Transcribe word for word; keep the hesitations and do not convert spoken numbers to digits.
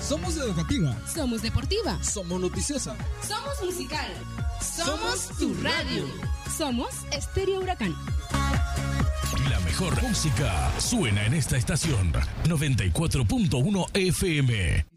Somos educativa. Somos deportiva. Somos noticiosa. Somos musical. Somos tu radio. Somos Estéreo Huracán. La mejor música suena en esta estación. noventa y cuatro punto uno F M.